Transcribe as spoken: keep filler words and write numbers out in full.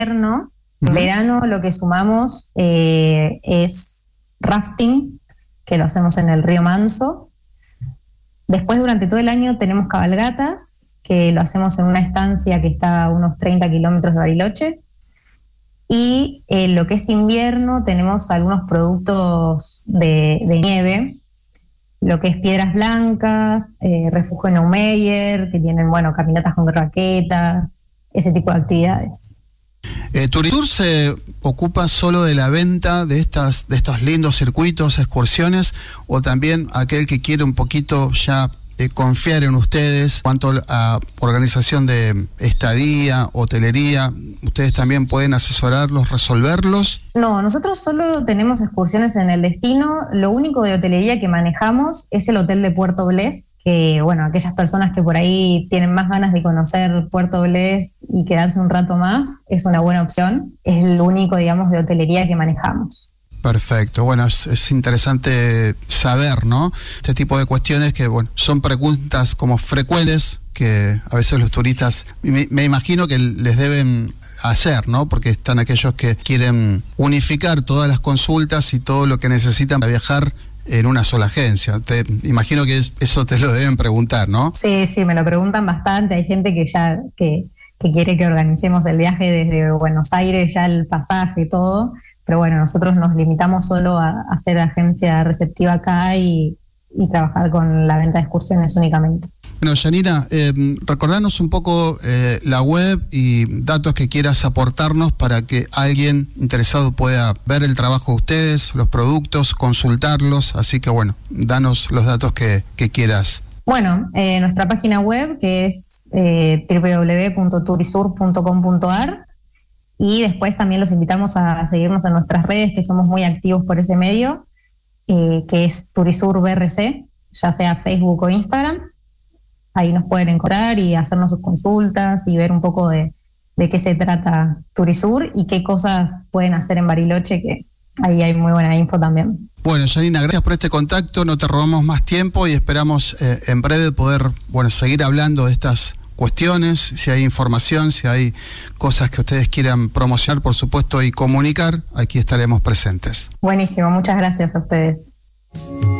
invierno. Uh-huh. En verano lo que sumamos eh, es rafting, que lo hacemos en el río Manso. Después, durante todo el año tenemos cabalgatas, que lo hacemos en una estancia que está a unos treinta kilómetros de Bariloche. Y eh, lo que es invierno tenemos algunos productos de, de nieve, lo que es Piedras Blancas, eh, Refugio Neumeyer, que tienen, bueno, caminatas con raquetas, ese tipo de actividades. Eh, Turisur se ocupa solo de la venta de estas de estos lindos circuitos, excursiones, o también aquel que quiere un poquito ya eh, confiar en ustedes cuanto a organización de estadía, hotelería. ¿Ustedes también pueden asesorarlos, resolverlos? No, nosotros solo tenemos excursiones en el destino. Lo único de hotelería que manejamos es el hotel de Puerto Blés, que, bueno, aquellas personas que por ahí tienen más ganas de conocer Puerto Blés y quedarse un rato más, es una buena opción. Es el único, digamos, de hotelería que manejamos. Perfecto, bueno, es, es interesante saber, ¿no? Este tipo de cuestiones que, bueno, son preguntas como frecuentes que a veces los turistas, me, me imagino que les deben hacer, ¿no? Porque están aquellos que quieren unificar todas las consultas y todo lo que necesitan para viajar en una sola agencia. Te imagino que es, eso te lo deben preguntar, ¿no? Sí, sí, me lo preguntan bastante. Hay gente que ya que, que quiere que organicemos el viaje desde Buenos Aires, ya el pasaje y todo. Pero bueno, nosotros nos limitamos solo a, a ser agencia receptiva acá y, y trabajar con la venta de excursiones únicamente. Bueno, Yanina, eh, recordanos un poco eh, la web y datos que quieras aportarnos para que alguien interesado pueda ver el trabajo de ustedes, los productos, consultarlos. Así que bueno, danos los datos que, que quieras. Bueno, eh, nuestra página web, que es eh, doble u doble u doble u punto turisur punto com punto a r, y después también los invitamos a seguirnos en nuestras redes, que somos muy activos por ese medio, eh, que es Turisur B R C, ya sea Facebook o Instagram. Ahí nos pueden encontrar y hacernos sus consultas y ver un poco de, de qué se trata Turisur y qué cosas pueden hacer en Bariloche, que ahí hay muy buena info también. Bueno, Yanina, gracias por este contacto, no te robamos más tiempo y esperamos eh, en breve poder, bueno, seguir hablando de estas cuestiones, si hay información, si hay cosas que ustedes quieran promocionar, por supuesto, y comunicar, aquí estaremos presentes. Buenísimo, muchas gracias a ustedes.